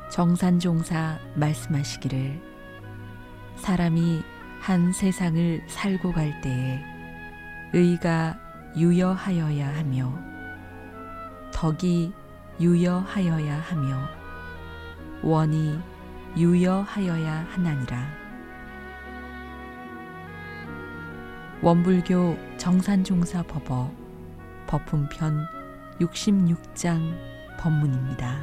정산종사 말씀하시기를 사람이 한 세상을 살고 갈 때에 의가 유여하여야 하며 덕이 유여하여야 하며 원이 유여하여야 하나니라. 원불교 정산종사 법어 법훈편 66장 법문입니다.